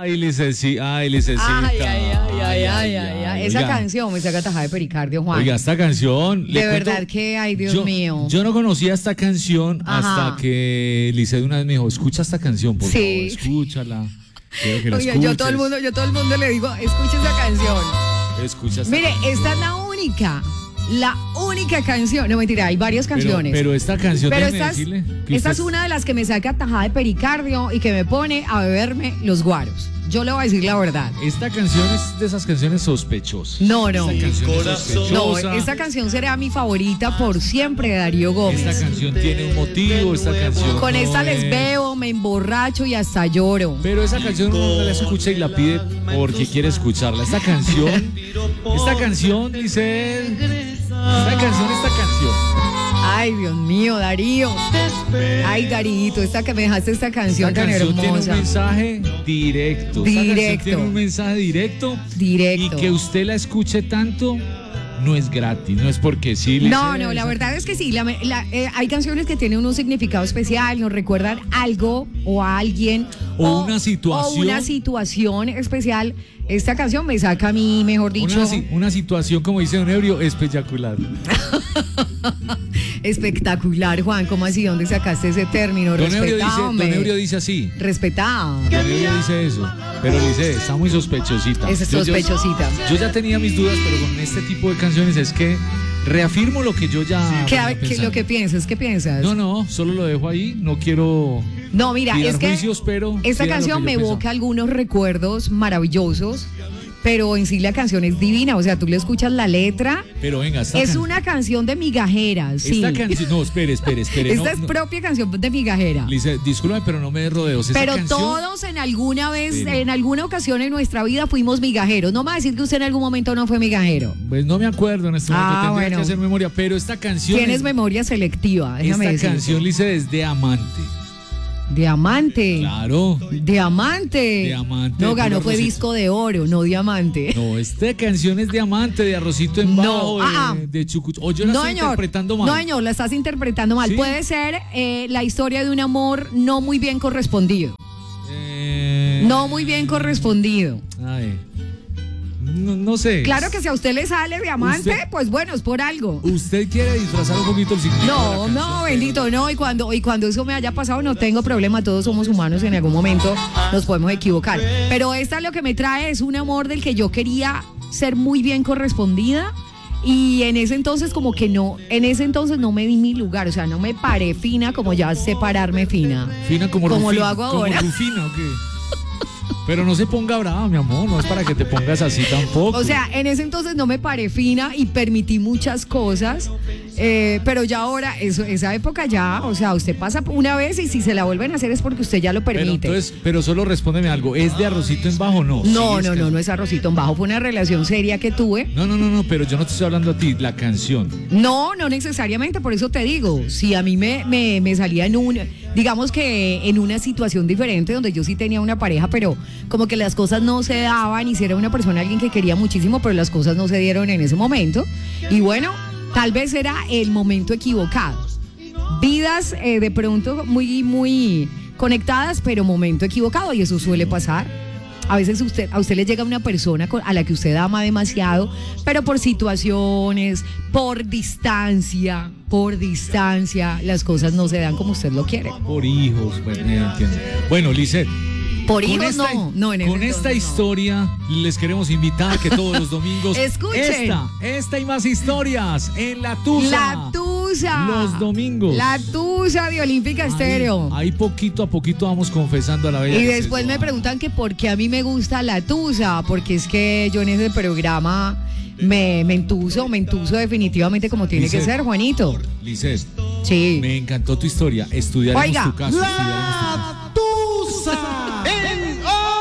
Ay, licecita. Ay. Esa Oiga. canción me saca tajada de pericardio, Juan. Oiga, esta canción. De verdad que, ay, Dios mío. Yo no conocía esta canción Ajá. hasta que Lice de una vez me dijo, escucha esta canción, por favor, escúchala. Quiero que la Oiga, escuches. yo todo el mundo le digo, escucha esa canción. Escucha esta Mire, canción. esta es la única canción. No, mentira, hay varias canciones. Pero esta canción, Pero déjeme decirle que esta es usted- una de las que me saca tajada de pericardio y que me pone a beberme los guaros. Yo le voy a decir la verdad. Esta canción es de esas canciones sospechosas. No. Esta canción es sospechosa. No, esta canción será mi favorita por siempre de Darío Gómez. Esta canción tiene un motivo, esta canción Con no les es- bebo, me emborracho y hasta lloro. Pero esa canción uno no la escucha y la pide porque quiere escucharla. Esta canción, dice... Esta canción. Ay, Dios mío, Darío. Ay, Darito, esta me dejaste esta canción Esta tan canción tiene un hermosa. mensaje directo. Esta canción Directo. tiene un mensaje directo. Directo. Y que usted la escuche tanto no es gratis, no es porque sí. No, la verdad es que sí. Hay canciones que tienen un significado especial, nos recuerdan algo o a alguien. O una situación. O una situación especial. Esta canción me saca a mí, mejor dicho. Una situación, como dice Don Ebrio, espectacular. Espectacular, Juan. ¿Cómo así? ¿Dónde sacaste ese término? Don Respetado, Ebrio dice así. Respetado. Don Ebrio dice eso. Pero dice, está muy sospechosita. Es sospechosita. Yo ya tenía mis dudas, pero con este tipo de canciones es que reafirmo lo que yo ya... Lo que piensas, ¿qué piensas? No, solo lo dejo ahí. No quiero... No, mira, tirar es que juicios, pero esta era lo canción que yo me pensaba. evoca algunos recuerdos maravillosos, pero en sí la canción es divina, o sea, tú le escuchas la letra. Pero venga, Es una canción de migajeras, sí. Esta canción... No, espere. Esta es propia canción de migajera. Lice, discúlpame, pero no me des rodeos. Esa Pero canción, todos en alguna vez, Pero- en alguna ocasión en nuestra vida fuimos migajeros. No me va a decir que usted en algún momento no fue migajero. Pues no me acuerdo en este momento, tendría bueno. que hacer memoria. Pero esta canción... Tienes memoria selectiva, déjame Esta decir. canción, Lice, es de amante. Diamante. Claro. Diamante. Diamante, No, ganó puro fue Rosita. disco de oro, no diamante. No, esta canción es de amante, de arrocito en No, bajo, de chucucho. O yo la estoy interpretando mal. No, señor, la estás interpretando mal. ¿Sí? Puede ser la historia de un amor no muy bien correspondido. No muy bien correspondido. Ay, no sé. Claro que si a usted le sale diamante, Usted- pues bueno, es por algo. Usted quiere disfrazar un poquito el significado. de la canción, Bendito, no. Y cuando eso me haya pasado, no tengo problema. Todos somos humanos, en algún momento nos podemos equivocar. Pero esta lo que me trae es un amor del que yo quería ser muy bien correspondida. Y en ese entonces no me di mi lugar, o sea, no me paré fina como ya sé pararme fina. Fina como Como Rufina, lo hago ahora. Como Rufina, ¿o qué? Pero no se ponga brava, mi amor, no es para que te pongas así tampoco. O sea, en ese entonces no me paré fina y permití muchas cosas, pero ya ahora, esa época ya, o sea, usted pasa una vez y si se la vuelven a hacer es porque usted ya lo permite. pero solo respóndeme algo, ¿es de arrocito en bajo o no? No es arrocito en bajo, fue una relación seria que tuve. No, pero yo no te estoy hablando a ti, la canción. No necesariamente, por eso te digo, si a mí me salía digamos que en una situación diferente donde yo sí tenía una pareja, pero como que las cosas no se daban y si era una persona, alguien que quería muchísimo, pero las cosas no se dieron en ese momento. Y bueno, tal vez era el momento equivocado. Vidas de pronto muy, muy conectadas, pero momento equivocado y eso suele pasar. A veces a usted le llega una persona a la que usted ama demasiado, pero por situaciones, por distancia, las cosas no se dan como usted lo quiere. Por hijos, bueno, entiendo. Bueno, Lisette. Por hijos no, en ese con esta entonces no. historia les queremos invitar que todos los domingos Escuchen. esta y más historias en La Tusa. La Tusa. Los domingos. La Tusa de Olímpica Estéreo. Ahí poquito a poquito vamos confesando a la bella. Y después me preguntan que por qué a mí me gusta La Tusa, porque es que yo en ese programa me entuso definitivamente como tiene que ser, Juanito. Lisette, Sí. me encantó tu historia. Estudiaremos Oiga. tu caso. La Tusa en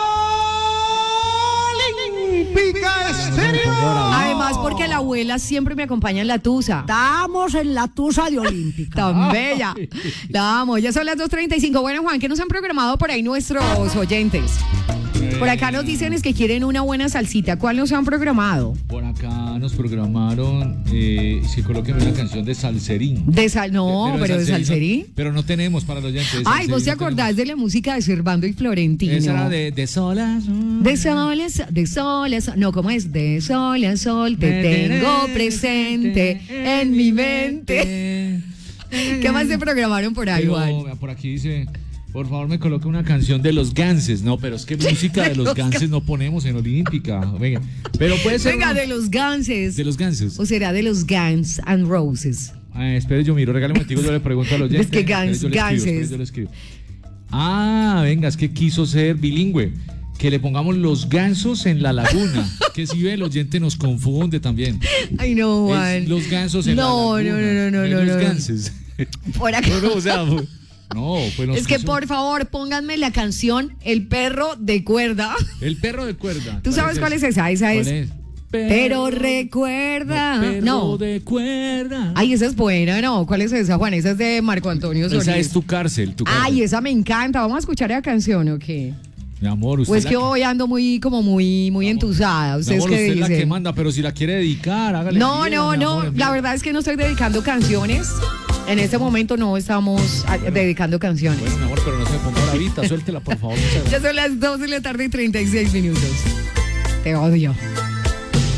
Olímpica Estéreo. Además, porque la abuela siempre me acompaña en La Tusa. Estamos en la Tusa de Olímpica. Tan bella. La amo. Ya son las 2:35. Bueno, Juan, ¿qué nos han programado por ahí nuestros oyentes? Por acá nos dicen es que quieren una buena salsita. ¿Cuál nos han programado? Por acá nos programaron si coloquen una canción de Salserín. No, pero de Salserín. Pero no tenemos para los oyentes. Ay, ¿vos te acordás de la música de Servando y Florentino? Esa era de solas. De sol a sol. No, ¿cómo es? De sol a sol te tengo presente en mi mente. ¿Qué más te programaron por ahí, Juan? Por aquí dice... Por favor, me coloque una canción de los Ganses. No, pero es que música de los Ganses no ponemos en Olímpica. Venga, pero puede ser. Venga, de los Ganses. De los Ganses. ¿O será de los Guns and Roses? Espere, yo miro, regálame un momentico, yo le pregunto a los oyentes. Es que Ganses. Yo le escribo. Venga, es que quiso ser bilingüe. Que le pongamos los gansos en la laguna. Que si ve el oyente nos confunde también. Ay, no, Juan. Los gansos en la laguna. No. Los ganses. Por acá. No, o sea... No, pues es que por favor, pónganme la canción El perro de cuerda. El perro de cuerda. ¿Tú sabes cuál es esa? Esa es. Pero recuerda. Perro de cuerda. Ay, esa es buena, ¿no? ¿Cuál es esa, Juan? Esa es de Marco Antonio Solís. Esa es Tu Cárcel. Ay, esa me encanta. Vamos a escuchar esa canción, ¿o qué? Mi amor, usted. Pues que hoy ando muy entusada. ¿Ustedes qué dicen? Usted es la que manda, pero si la quiere dedicar, hágale. No. La verdad es que no estoy dedicando canciones. En este momento no estamos dedicando canciones. Bueno, mi amor, pero no se me ponga bravita, suéltela, por favor. Ya son las 2 de la tarde y 36 minutos. Te odio.